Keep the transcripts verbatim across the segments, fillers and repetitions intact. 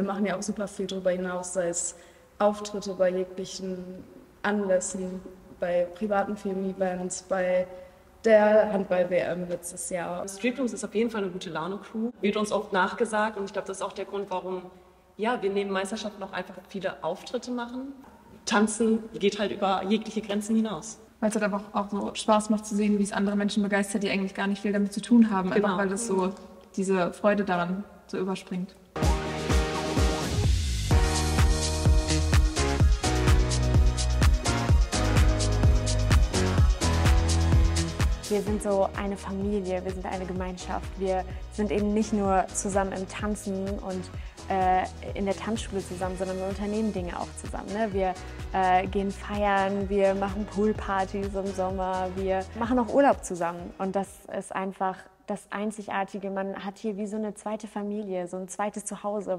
wir machen ja auch super viel darüber hinaus, sei es Auftritte bei jeglichen Anlässen, bei privaten Filmevents, bei der Handball-W M letztes Jahr. Street Blues ist auf jeden Fall eine gute Laune-Crew. Wird uns oft nachgesagt und ich glaube, das ist auch der Grund, warum ja, wir neben Meisterschaften auch einfach viele Auftritte machen. Tanzen geht halt über jegliche Grenzen hinaus. Weil es halt einfach auch so Spaß macht zu sehen, wie es andere Menschen begeistert, die eigentlich gar nicht viel damit zu tun haben. Genau. Einfach weil das so diese Freude daran so überspringt. Wir sind so eine Familie, wir sind eine Gemeinschaft. Wir sind eben nicht nur zusammen im Tanzen und äh, in der Tanzschule zusammen, sondern wir unternehmen Dinge auch zusammen. Ne? Wir äh, gehen feiern, wir machen Poolpartys im Sommer, wir machen auch Urlaub zusammen. Und das ist einfach das Einzigartige. Man hat hier wie so eine zweite Familie, so ein zweites Zuhause.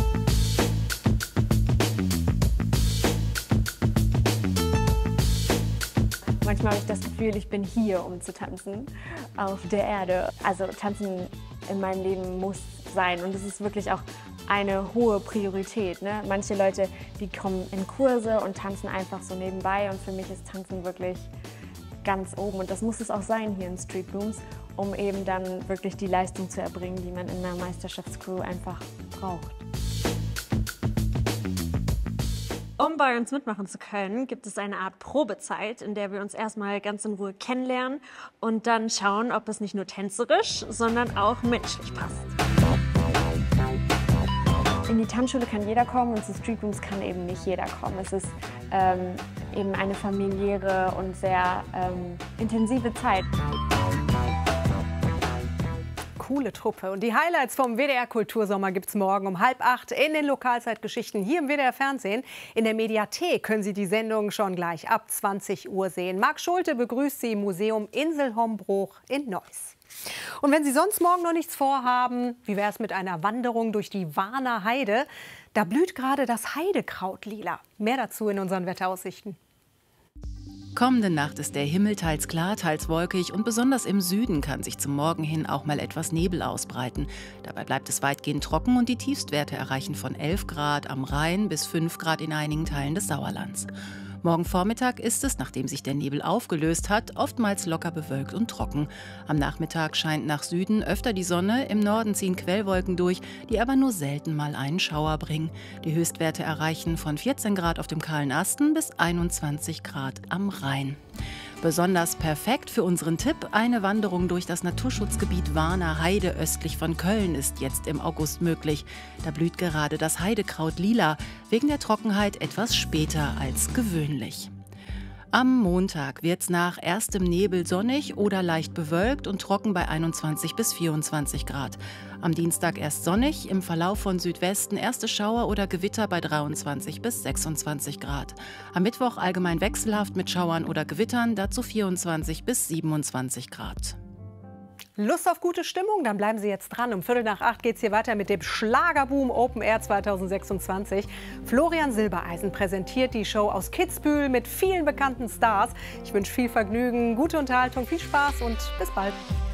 Manchmal habe ich das Gefühl, ich bin hier, um zu tanzen, auf der Erde. Also tanzen in meinem Leben muss sein und es ist wirklich auch eine hohe Priorität. Ne? Manche Leute, die kommen in Kurse und tanzen einfach so nebenbei und für mich ist Tanzen wirklich ganz oben. Und das muss es auch sein hier in Street Blooms, um eben dann wirklich die Leistung zu erbringen, die man in einer Meisterschaftscrew einfach braucht. Um bei uns mitmachen zu können, gibt es eine Art Probezeit, in der wir uns erstmal ganz in Ruhe kennenlernen und dann schauen, ob es nicht nur tänzerisch, sondern auch menschlich passt. In die Tanzschule kann jeder kommen und zu Street Blooms kann eben nicht jeder kommen. Es ist ähm, eben eine familiäre und sehr ähm, intensive Zeit. Coole Truppe. Und die Highlights vom W D R Kultursommer gibt es morgen um halb acht in den Lokalzeitgeschichten hier im W D R Fernsehen. In der Mediathek können Sie die Sendung schon gleich ab zwanzig Uhr sehen. Marc Schulte begrüßt Sie im Museum Insel-Hombruch in Neuss. Und wenn Sie sonst morgen noch nichts vorhaben, wie wäre es mit einer Wanderung durch die Warner Heide? Da blüht gerade das Heidekraut lila. Mehr dazu in unseren Wetteraussichten. Kommende Nacht ist der Himmel teils klar, teils wolkig und besonders im Süden kann sich zum Morgen hin auch mal etwas Nebel ausbreiten. Dabei bleibt es weitgehend trocken und die Tiefstwerte erreichen von elf Grad am Rhein bis fünf Grad in einigen Teilen des Sauerlands. Morgen Vormittag ist es, nachdem sich der Nebel aufgelöst hat, oftmals locker bewölkt und trocken. Am Nachmittag scheint nach Süden öfter die Sonne, im Norden ziehen Quellwolken durch, die aber nur selten mal einen Schauer bringen. Die Höchstwerte erreichen von vierzehn Grad auf dem kahlen Asten bis einundzwanzig Grad am Rhein. Besonders perfekt für unseren Tipp, eine Wanderung durch das Naturschutzgebiet Warner Heide östlich von Köln ist jetzt im August möglich. Da blüht gerade das Heidekraut lila, wegen der Trockenheit etwas später als gewöhnlich. Am Montag wird's nach erstem Nebel sonnig oder leicht bewölkt und trocken bei einundzwanzig bis vierundzwanzig Grad. Am Dienstag erst sonnig, im Verlauf von Südwesten erste Schauer oder Gewitter bei dreiundzwanzig bis sechsundzwanzig Grad. Am Mittwoch allgemein wechselhaft mit Schauern oder Gewittern, dazu vierundzwanzig bis siebenundzwanzig Grad. Lust auf gute Stimmung? Dann bleiben Sie jetzt dran. Um Viertel nach acht geht es hier weiter mit dem Schlagerboom Open Air zweitausendsechsundzwanzig. Florian Silbereisen präsentiert die Show aus Kitzbühel mit vielen bekannten Stars. Ich wünsche viel Vergnügen, gute Unterhaltung, viel Spaß und bis bald.